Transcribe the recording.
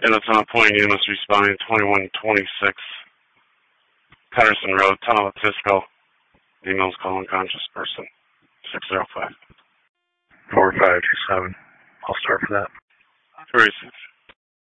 And it's on a point units responding 2126 Patterson Road, Tunnel of Tisco. Emails call unconscious person. 605. 4527. I'll start for that. 36.